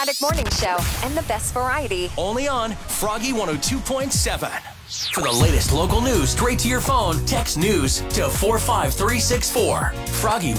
Morning Show and the best variety. Only on Froggy 102.7. For the latest local news straight to your phone, text news to 45364. Froggy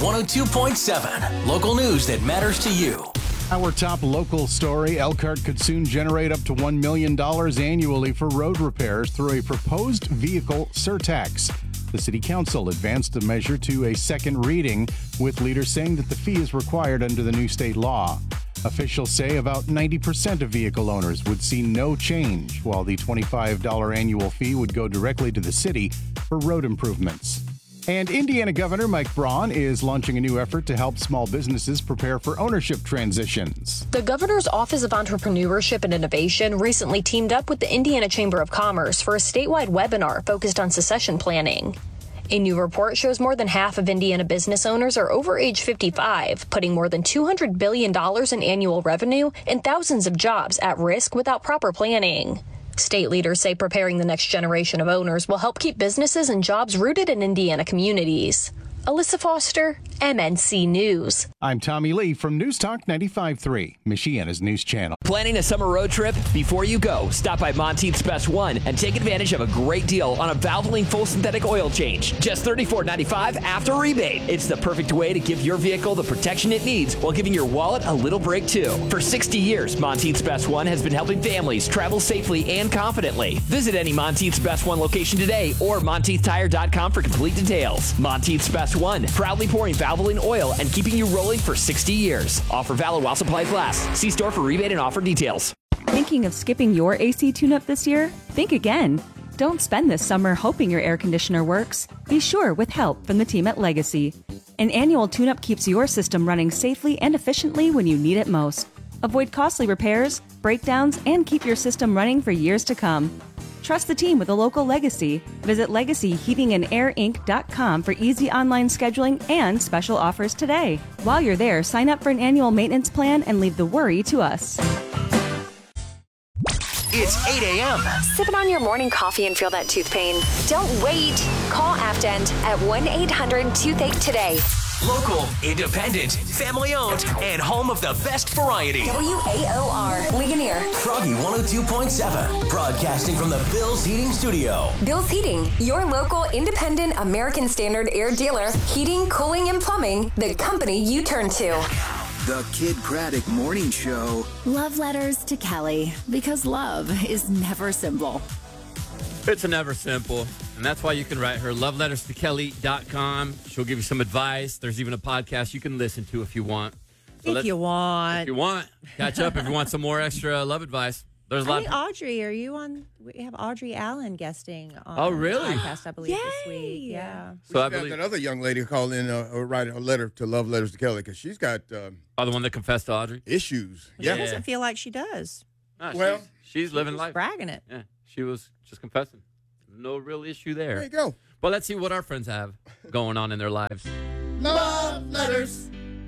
102.7. Local news that matters to you. Our top local story, Elkhart could soon generate up to $1 million annually for road repairs through a proposed vehicle surtax. The City Council advanced the measure to a second reading, with leaders saying that the fee is required under the new state law. Officials say about 90% of vehicle owners would see no change, while the $25 annual fee would go directly to the city for road improvements. And Indiana Governor Mike Braun is launching a new effort to help small businesses prepare for ownership transitions. The governor's Office of Entrepreneurship and Innovation recently teamed up with the Indiana Chamber of Commerce for a statewide webinar focused on succession planning. A new report shows more than half of Indiana business owners are over age 55, putting more than $200 billion in annual revenue and thousands of jobs at risk without proper planning. State leaders say preparing the next generation of owners will help keep businesses and jobs rooted in Indiana communities. Alyssa Foster, MNC News. I'm Tommy Lee from News Talk 95.3, Michiana's news channel. Planning a summer road trip? Before you go, stop by Monteith's Best One and take advantage of a great deal on a Valvoline full synthetic oil change. Just $34.95 after rebate. It's the perfect way to give your vehicle the protection it needs while giving your wallet a little break too. For 60 years, Monteith's Best One has been helping families travel safely and confidently. Visit any Monteith's Best One location today or MonteithTire.com for complete details. Monteith's Best One, proudly pouring Valvoline oil and keeping you rolling for 60 years. Offer valid while supplies last. See store for rebate and offer details. Thinking of skipping your AC tune-up this year? Think again. Don't spend this summer hoping your air conditioner works. Be sure with help from the team at Legacy. An annual tune-up keeps your system running safely and efficiently when you need it most. Avoid costly repairs, breakdowns, and keep your system running for years to come. Trust the team with a local Legacy. Visit LegacyHeatingandAirInc.com for easy online scheduling and special offers today. While you're there, sign up for an annual maintenance plan and leave the worry to us. It's 8 a.m. Sipping on your morning coffee and feel that tooth pain? Don't wait. Call Aftend at 1-800-TOOTHACHE today. Local, independent, family-owned, and home of the best variety. WAOR, Ligonier. Froggy 102.7, broadcasting from the Bill's Heating Studio. Bill's Heating, your local independent American Standard air dealer. Heating, cooling, and plumbing, the company you turn to. The Kid Craddock Morning Show. Love letters to Kelly, because love is never simple. It's never simple, and that's why you can write her loveletterstokelly.com. She'll give you some advice. There's even a podcast you can listen to if you want. So If you want. Catch up if you want some more extra love advice. There's a lot. Audrey, are you on? We have Audrey Allen guesting on Oh, really? the podcast, I believe, this week. Yeah. So I got believe another young lady call in or write a letter to Love Letters to Kelly because she's got the one that confessed to Audrey? issues. She doesn't feel like she does. No, Well, she's living life. Bragging it. Yeah, she was just confessing. No real issue there. There you go. Well, let's see what our friends have going on in their lives. Love letters.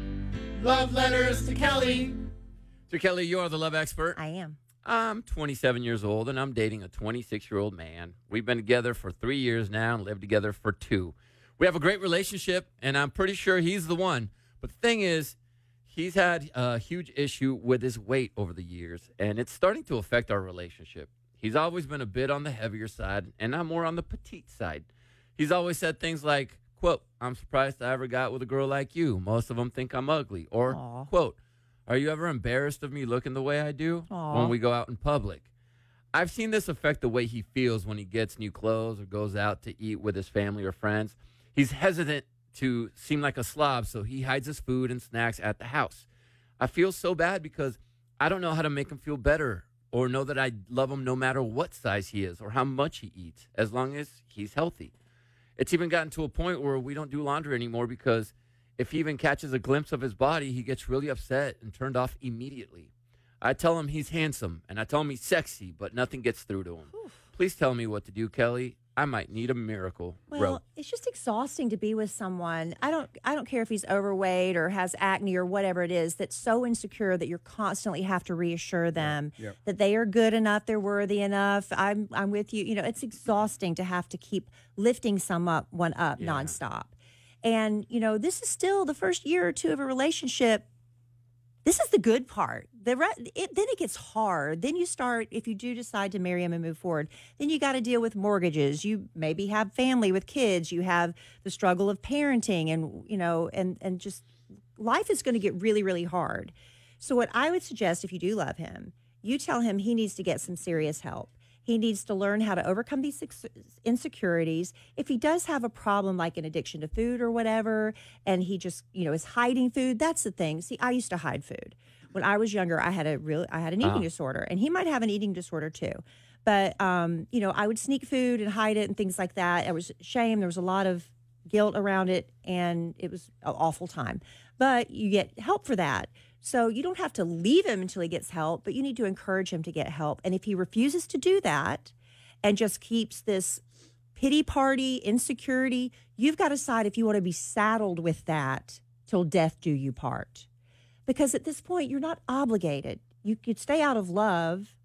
Love letters to Kelly. So, Kelly, you are the love expert. I am. I'm 27 years old, and I'm dating a 26-year-old man. We've been together for 3 years now and lived together for 2. We have a great relationship, and I'm pretty sure he's the one. But the thing is, he's had a huge issue with his weight over the years, and it's starting to affect our relationship. He's always been a bit on the heavier side, and I'm more on the petite side. He's always said things like, quote, "I'm surprised I ever got with a girl like you. Most of them think I'm ugly." Or, Aww. quote, "Are you ever embarrassed of me looking the way I do when we go out in public?" I've seen this affect the way he feels when he gets new clothes or goes out to eat with his family or friends. He's hesitant to seem like a slob, so he hides his food and snacks at the house. I feel so bad because I don't know how to make him feel better or know that I love him no matter what size he is or how much he eats, as long as he's healthy. It's even gotten to a point where we don't do laundry anymore because if he even catches a glimpse of his body, he gets really upset and turned off immediately. I tell him he's handsome, and I tell him he's sexy, but nothing gets through to him. Please tell me what to do, Kelly. I might need a miracle. Well, it's just exhausting to be with someone. I don't care if he's overweight or has acne or whatever it is, that's so insecure that you constantly have to reassure them that they are good enough, they're worthy enough. I'm with you. You know, it's exhausting to have to keep lifting one up nonstop. And, you know, this is still the first year or two of a relationship. This is the good part. then it gets hard. Then you start, if you do decide to marry him and move forward, then you got to deal with mortgages. You maybe have family with kids. You have the struggle of parenting, and and just life is going to get really, really hard. So what I would suggest, if you do love him, you tell him he needs to get some serious help. He needs to learn how to overcome these insecurities. If he does have a problem like an addiction to food or whatever, and he just, is hiding food, that's the thing. See, I used to hide food. When I was younger, I had an eating disorder, and he might have an eating disorder too. But, I would sneak food and hide it and things like that. It was shame. There was a lot of guilt around it, and it was an awful time. But you get help for that. So you don't have to leave him until he gets help, but you need to encourage him to get help. And if he refuses to do that and just keeps this pity party, insecurity, you've got to decide if you want to be saddled with that till death do you part. Because at this point, you're not obligated. You could stay out of love,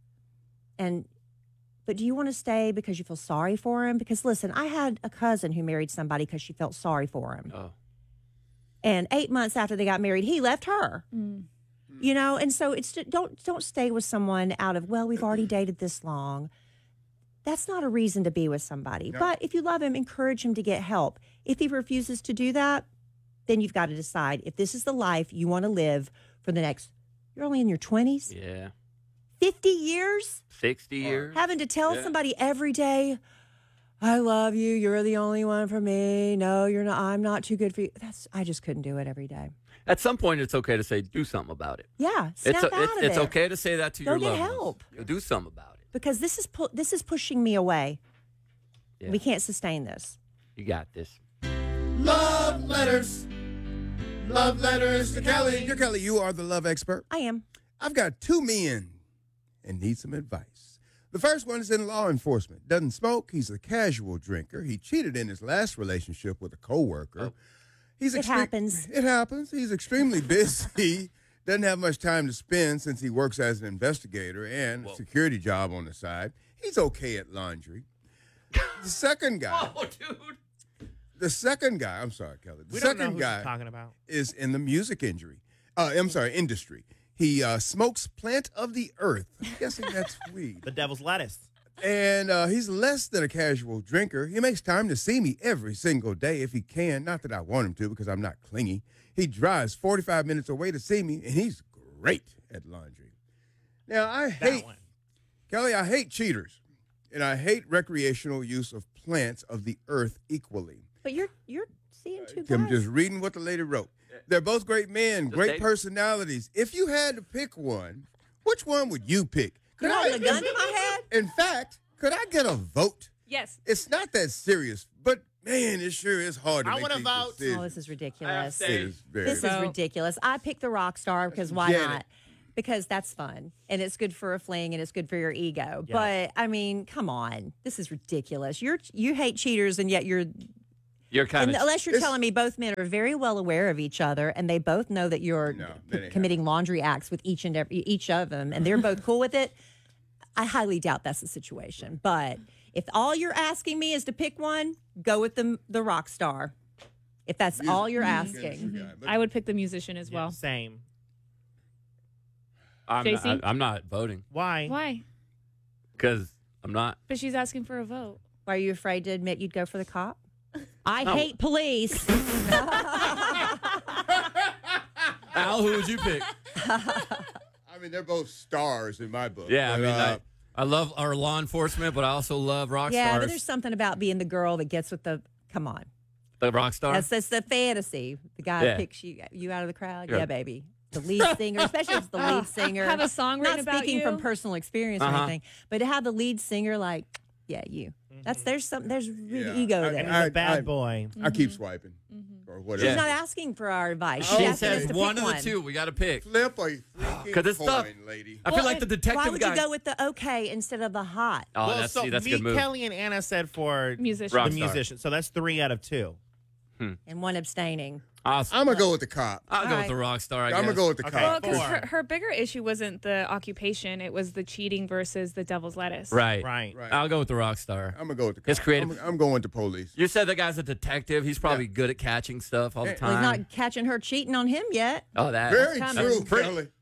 but do you want to stay because you feel sorry for him? Because listen, I had a cousin who married somebody because she felt sorry for him. Oh. And 8 months after they got married, he left her. And so it's don't stay with someone out of, well, we've already dated this long. That's not a reason to be with somebody. No. But if you love him, encourage him to get help. If he refuses to do that, then you've got to decide if this is the life you want to live for the next, you're only in your 20s? Yeah. 50 years? 60 years? Having to tell somebody every day, I love you. You're the only one for me. No, you're not. I'm not too good for you. I just couldn't do it every day. At some point, it's okay to say, do something about it. Yeah, snap out of it. It's okay to say that to your loved ones. Go get help. Do something about it. Because this is pushing me away. Yeah. We can't sustain this. You got this. Love letters. Love letters to Kelly. Dear Kelly, you are the love expert. I am. I've got 2 men and need some advice. The first one is in law enforcement. Doesn't smoke. He's a casual drinker. He cheated in his last relationship with a coworker. It happens. It happens. He's extremely busy. Doesn't have much time to spend since he works as an investigator and a security job on the side. He's okay at laundry. The second guy. Oh, dude. The second guy. I'm sorry, Kelly. The second guy talking about is in the music industry. He smokes plant of the earth. I'm guessing that's weed. The devil's lettuce. And he's less than a casual drinker. He makes time to see me every single day if he can. Not that I want him to because I'm not clingy. He drives 45 minutes away to see me, and he's great at laundry. Now, I hate cheaters, and I hate recreational use of plants of the earth equally. But you're seeing two guys. I'm just reading what the lady wrote. They're both great men, great personalities. If you had to pick one, which one would you pick? You're holding a gun to my head? In fact, could I get a vote? Yes. It's not that serious, but man, it sure is hard to make these decisions. Oh, this is ridiculous. This is ridiculous. I picked the rock star because why not? Because that's fun, and it's good for a fling, and it's good for your ego. Yeah. But, I mean, come on. This is ridiculous. You hate cheaters, and yet you're kind of... Unless you're telling me both men are very well aware of each other, and they both know that you're committing laundry acts with each of them, and they're both cool with it, I highly doubt that's the situation. But if all you're asking me is to pick one, go with the rock star. If that's all you're asking. I would pick the musician as well. Same. I'm not voting. Why? Why? Because I'm not. But she's asking for a vote. Are you afraid to admit you'd go for the cop? I hate police. Al, who would you pick? I mean, they're both stars in my book. Yeah, but, I love our law enforcement, but I also love rock stars. Yeah, but there's something about being the girl that gets with the, come on. The rock star? That's the fantasy. The guy picks you out of the crowd. Yeah, baby. The lead singer, especially if it's the lead singer. Have a song written about you. Not speaking from personal experience or anything, but to have the lead singer like, yeah, you. There's really ego there. And he's a bad boy. I keep swiping or whatever. She's not asking for our advice. She says one of the two. We got to pick. Flip a freaking coin, lady. I feel like the detective guy. Why would you go with the okay instead of the hot? Oh, that's a good move. Kelly and Anna said for the musician. So that's 3 out of 2. And 1 abstaining. Awesome. I'm going to go with the cop. I'll go with the rock star, I guess. I'm going to go with the cop. Well, because her bigger issue wasn't the occupation. It was the cheating versus the devil's lettuce. Right. I'll go with the rock star. I'm going to go with the cop. His creative. I'm going with the police. You said the guy's a detective. He's probably good at catching stuff all the time. Well, he's not catching her cheating on him yet. Oh, that. Very true, Kelly.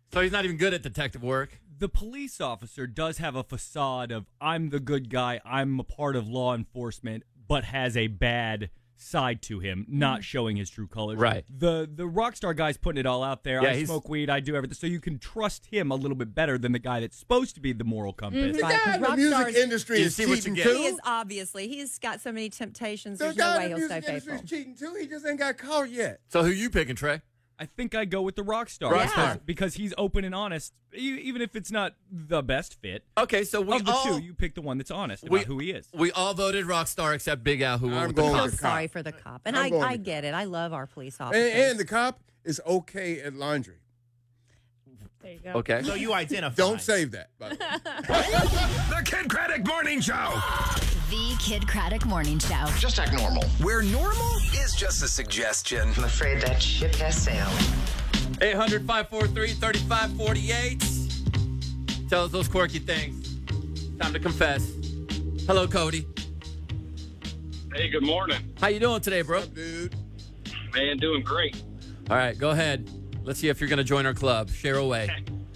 So he's not even good at detective work. The police officer does have a facade of, I'm the good guy, I'm a part of law enforcement, but has a bad side to him, not showing his true colors. Right. The rock star guy's putting it all out there. Yeah, I smoke weed, I do everything. So you can trust him a little bit better than the guy that's supposed to be the moral compass. The guy in the music industry is cheating too. He is obviously. He's got so many temptations. The There's no guy way in the he'll stay music industry faithful. is cheating too. He just ain't got caught yet. So who you picking, Trey? I think I go with the rock star. Because he's open and honest, even if it's not the best fit. Okay, so we of the all, two, you pick the one that's honest about who he is. We all voted Rockstar except Big Al, who went with the I cop. feel sorry for the cop. And I get it. I love our police And, officers. and the cop is okay at laundry. There you go. Okay. So you identify. Don't save that, by the way. The Kid Craddock Morning Show. The Kid Craddock Morning Show. Just act normal. Where normal is just a suggestion. I'm afraid that ship has sailed. 800-543-3548. Tell us those quirky things. Time to confess. Hello, Cody. Hey, good morning. How you doing today, bro? What's up, dude? Man, doing great. All right, go ahead. Let's see if you're going to join our club. Share away.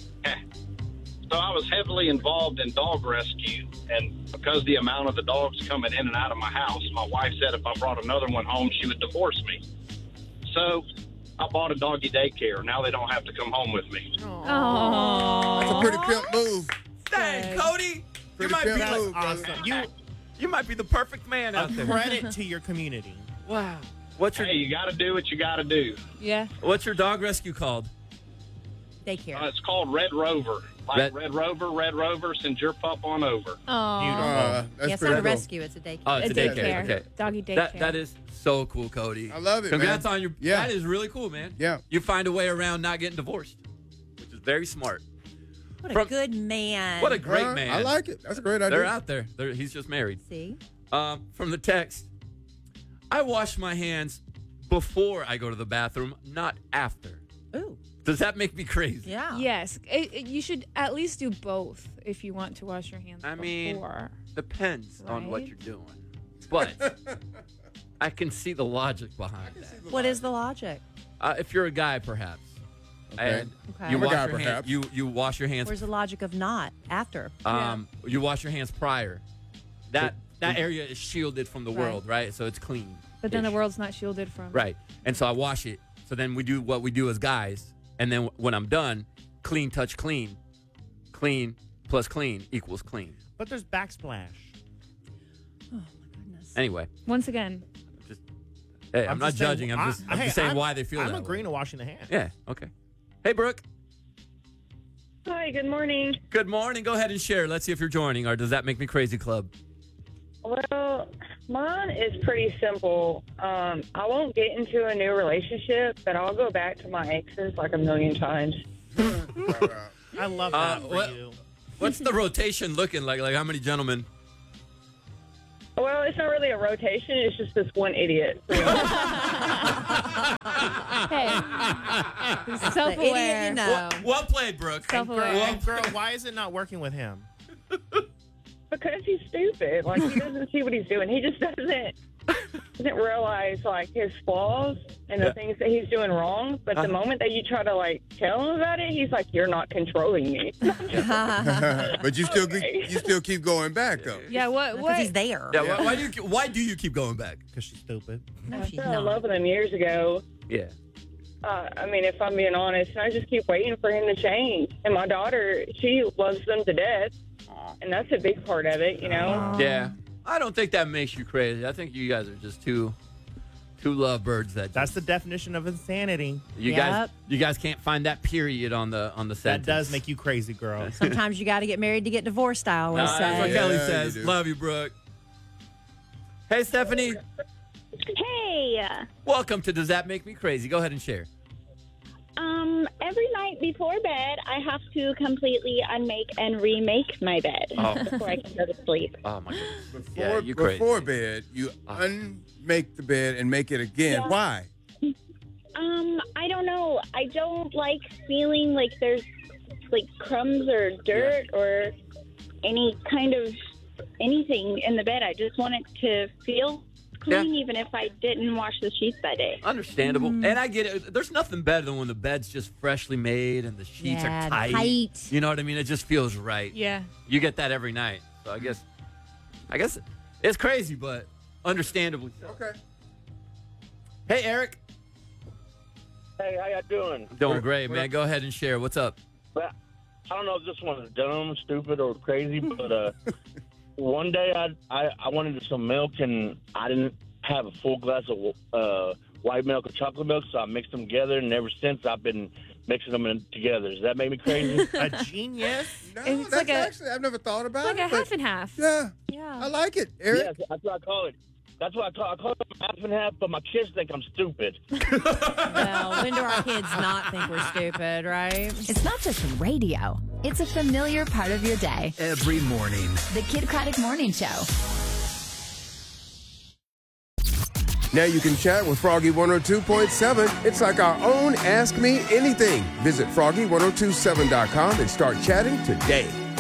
So I was heavily involved in dog rescue, and because the amount of the dogs coming in and out of my house, my wife said if I brought another one home, she would divorce me. So I bought a doggy daycare. Now they don't have to come home with me. Aww. That's a pretty pimp move. Dang, Cody. Pretty you might pimp be move, awesome. brother. You might be the perfect man out there. Credit to your community. Wow. What's your Hey, you got to do what you got to do. Yeah. What's your dog rescue called? Daycare. It's called Red Rover. Like Red Rover, send your pup on over. Oh. That's It's pretty not a cool. rescue. It's a daycare. Oh, it's a daycare. Okay. Doggy daycare. That is so cool, Cody. I love it, Congrats man. on your. Yeah. That is really cool, man. Yeah. You find a way around not getting divorced, which is very smart. What a good man. What a great man. I like it. That's a great idea. They're out there. He's just married. See? From the text, I wash my hands before I go to the bathroom, not after. Ooh. Does that make me crazy? Yeah. Yes. You should at least do both if you want to wash your hands I mean, before. depends on what Right? you're doing. But I can see the logic behind that. What is the logic? If you're a guy, perhaps. Okay. And Okay. you I'm a wash guy, your hands. perhaps. You wash your hands. Where's the logic of not after? You wash your hands prior. That area is shielded from the Right. world, right? So it's clean. But then the world's not shielded from. Right. And so I wash it. So then we do what we do as guys. And then when I'm done, clean touch clean. Clean plus clean equals clean. But there's backsplash. Oh, my goodness. Anyway, Once again, hey, I'm not just saying- judging. I'm just saying why they feel I'm that agreeing way. to washing the hands. Yeah, okay. Hey, Brooke. Hi, good morning. Good morning. Go ahead and share. Let's see if you're joining, or does that make me crazy club? Well, mine is pretty simple. I won't get into a new relationship, but I'll go back to my exes like a million times. I love that for you. What's the rotation looking like? Like how many gentlemen? Well, it's not really a rotation. It's just this one idiot. hey, The self-aware. idiot you know. Well played, Brooke. Self-aware. Girl, why is it not working with him? Because he's stupid. Like, he doesn't see what he's doing. He just doesn't realize, like, his flaws and the things that he's doing wrong. But the moment that you try to, like, tell him about it, he's like, you're not controlling me. But you still keep going back though. Yeah, what? Because he's there. Yeah. Why do you keep going back? Because she's stupid. No, I she's fell in not. love with him years ago. Yeah. I mean, if I'm being honest, I just keep waiting for him to change. And my daughter, she loves them to death. And that's a big part of it, you know? Yeah. I don't think that makes you crazy. I think you guys are just two lovebirds that. That's the definition of insanity. You guys can't find that period on the sentence. That does make you crazy, girl. Sometimes you got to get married to get divorced, I always say. That's what Kelly Yeah, says. you do. Love you, Brooke. Hey, Stephanie. Hey. Welcome to Does That Make Me Crazy? Go ahead and share. Every night before bed, I have to completely unmake and remake my bed before I can go to sleep. Oh, my goodness. Before bed, you unmake the bed and make it again. Yeah. Why? I don't know. I don't like feeling like there's like crumbs or dirt or any kind of anything in the bed. I just want it to feel clean even if I didn't wash the sheets that day. Understandable. And I get it. There's nothing better than when the bed's just freshly made and the sheets are tight. You know what I mean? It just feels right. Yeah. You get that every night. So I guess it's crazy, but understandably so. Okay. Hey, Eric. Hey, how y'all doing? Doing great, man. Go ahead and share. What's up? Well, I don't know if this one is dumb, stupid, or crazy, but one day I wanted some milk, and I didn't have a full glass of white milk or chocolate milk, so I mixed them together, and ever since I've been mixing them together. Does that make me crazy? A genius? No, It's that's like actually, I've never thought about like it. a half and half. Yeah. Yeah. I like it, Eric. Yeah, that's what I call it. That's what I call it half and half, but my kids think I'm stupid. Well, when do our kids not think we're stupid, right? It's not just radio. It's a familiar part of your day. Every morning. The Kid Craddock Morning Show. Now you can chat with Froggy 102.7. It's like our own Ask Me Anything. Visit Froggy1027.com and start chatting today.